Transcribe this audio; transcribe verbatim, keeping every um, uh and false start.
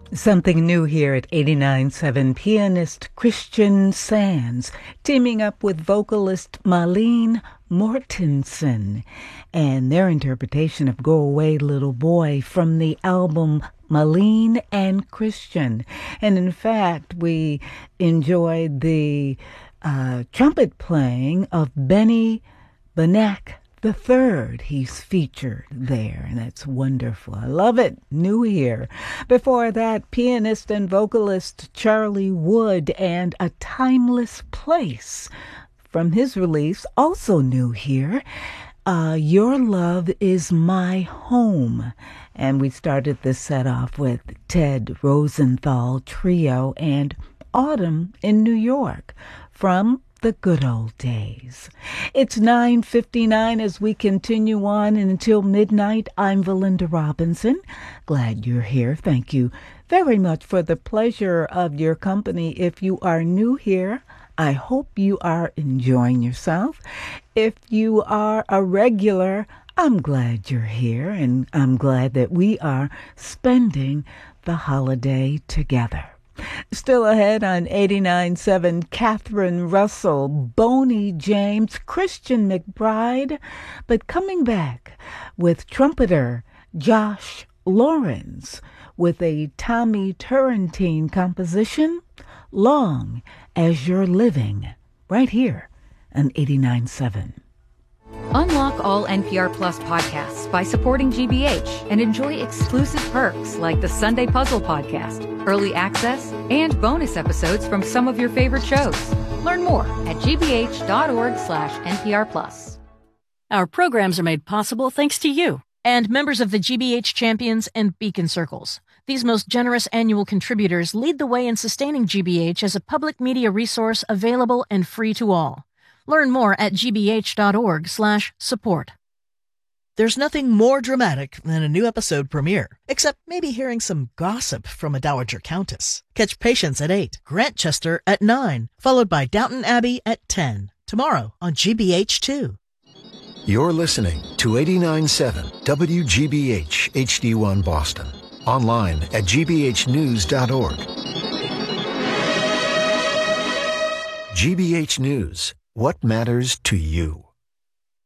Something new here at eighty-nine point seven. Pianist Christian Sands teaming up with vocalist Malene Mortensen and their interpretation of Go Away Little Boy from the album Malene and Christian. And in fact, we enjoyed the uh, trumpet playing of Benny Benek the third. He's featured there, and that's wonderful. I love it. New here. Before that, pianist and vocalist Charlie Wood and A Timeless Place from his release, also new here. Uh, Your Love Is My Home. And we started this set off with Ted Rosenthal Trio and Autumn in New York from The Good Old Days. It's nine fifty-nine as we continue on until midnight. I'm Valinda Robinson. Glad you're here. Thank you very much for the pleasure of your company. If you are new here, I hope you are enjoying yourself. If you are a regular, I'm glad you're here, and I'm glad that we are spending the holiday together. Still ahead on eighty-nine point seven, Catherine Russell, Boney James, Christian McBride, but coming back with trumpeter Josh Lawrence with a Tommy Turrentine composition, Long as You're Living, right here on eighty-nine point seven. Unlock all N P R Plus podcasts by supporting G B H and enjoy exclusive perks like the Sunday Puzzle Podcast, early access, and bonus episodes from some of your favorite shows. Learn more at gbh.org slash NPR Plus. Our programs are made possible thanks to you and members of the G B H Champions and Beacon Circles. These most generous annual contributors lead the way in sustaining G B H as a public media resource available and free to all. Learn more at gbh.org slash support. There's nothing more dramatic than a new episode premiere, except maybe hearing some gossip from a Dowager Countess. Catch Patience at eight, Grantchester at nine, followed by Downton Abbey at ten. Tomorrow on G B H two. You're listening to eighty-nine point seven W G B H H D one Boston. Online at g b h news dot org. G B H News. What matters to you?